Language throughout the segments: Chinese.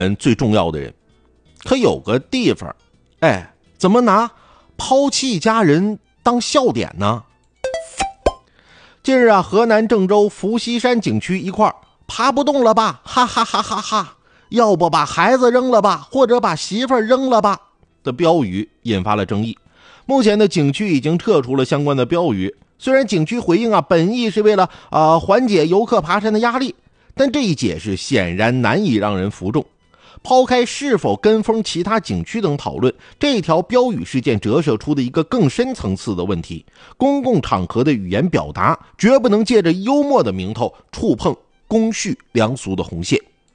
最重要的人。可有个地方，怎么拿抛弃家人当笑点呢？近日啊，河南郑州伏羲山景区一块爬不动了吧，哈哈哈哈哈，要不把孩子扔了吧，或者把媳妇儿扔了吧的标语引发了争议。目前的景区已经撤除了相关的标语，虽然景区回应啊，本意是为了缓解游客爬山的压力，但这一解释显然难以让人服众。抛开是否跟风其他景区等讨论，这条标语事件折射出的一个更深层次的问题：公共场合的语言表达绝不能借着幽默的名头触碰公序良俗的红线。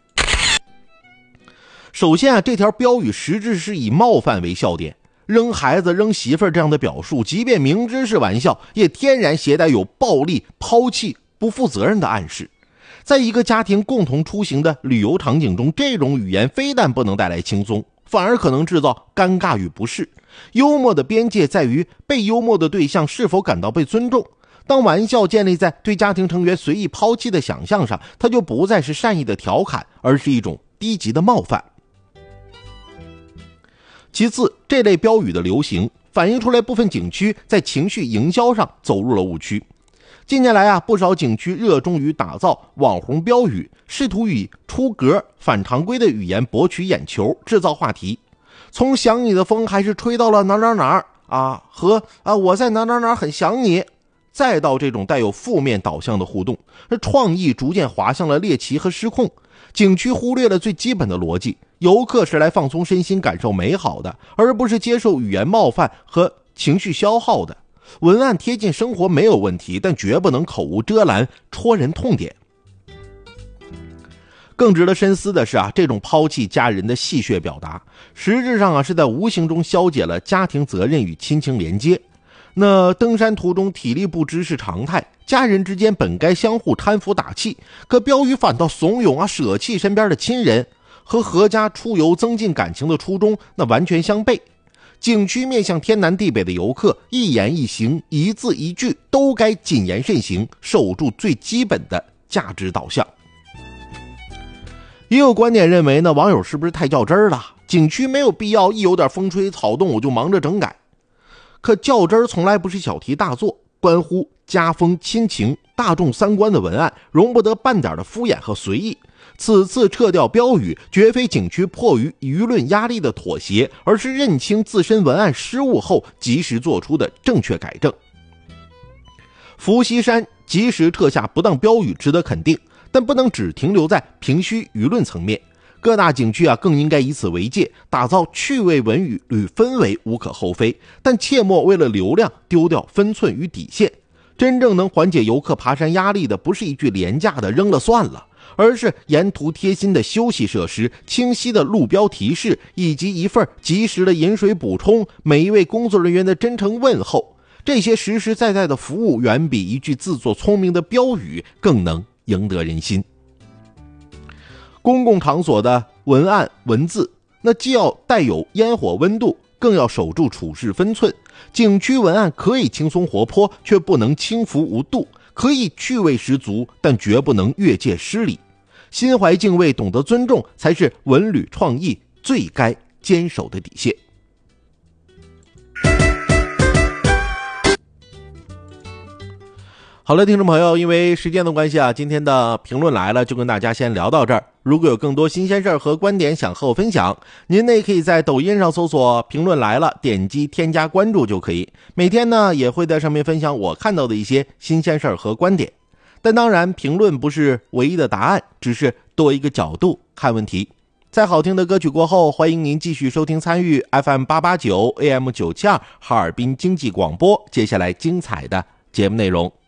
首先啊，这条标语实质是以冒犯为笑点，扔孩子扔媳妇儿这样的表述，即便明知是玩笑，也天然携带有暴力、抛弃、不负责任的暗示。在一个家庭共同出行的旅游场景中，这种语言非但不能带来轻松，反而可能制造尴尬与不适。幽默的边界在于被幽默的对象是否感到被尊重。当玩笑建立在对家庭成员随意抛弃的想象上，它就不再是善意的调侃，而是一种低级的冒犯。其次，这类标语的流行反映出来部分景区在情绪营销上走入了误区。近年来啊，不少景区热衷于打造网红标语，试图以出格反常规的语言博取眼球，制造话题。从想你的风还是吹到了哪哪哪啊，和我在哪哪哪很想你，再到这种带有负面导向的互动，创意逐渐滑向了猎奇和失控。景区忽略了最基本的逻辑，游客是来放松身心感受美好的，而不是接受语言冒犯和情绪消耗的。文案贴近生活没有问题，但绝不能口无遮拦，戳人痛点。更值得深思的是啊，这种抛弃家人的戏谑表达，实质上啊是在无形中消解了家庭责任与亲情连接。那登山途中体力不支是常态，家人之间本该相互搀扶打气，可标语反倒怂恿舍弃身边的亲人，和合家出游增进感情的初衷那完全相悖。景区面向天南地北的游客，一言一行一字一句都该谨言慎行，守住最基本的价值导向。也有观点认为呢，网友是不是太较真了？景区没有必要一有点风吹草动我就忙着整改。可较真从来不是小题大做，关乎家风亲情、大众三观的文案，容不得半点的敷衍和随意。此次撤掉标语，绝非景区迫于舆论压力的妥协，而是认清自身文案失误后及时做出的正确改正。伏羲山及时撤下不当标语值得肯定，但不能只停留在平虚舆论层面。各大景区更应该以此为戒，打造趣味文语与氛围无可厚非，但切莫为了流量丢掉分寸与底线。真正能缓解游客爬山压力的，不是一句廉价的扔了算了，而是沿途贴心的休息设施、清晰的路标提示，以及一份及时的饮水补充，每一位工作人员的真诚问候。这些实实在在的服务，远比一句自作聪明的标语更能赢得人心。公共场所的文案文字，那既要带有烟火温度，更要守住处事分寸。景区文案可以轻松活泼，却不能轻浮无度；可以趣味十足，但绝不能越界失礼。心怀敬畏，懂得尊重，才是文旅创意最该坚守的底线。好了，听众朋友，因为时间的关系啊，今天的评论来了就跟大家先聊到这儿。如果有更多新鲜事儿和观点想和我分享，您呢也可以在抖音上搜索评论来了，点击添加关注就可以。每天呢也会在上面分享我看到的一些新鲜事儿和观点。但当然评论不是唯一的答案，只是多一个角度看问题。在好听的歌曲过后，欢迎您继续收听参与 FM889 AM972 哈尔滨经济广播接下来精彩的节目内容。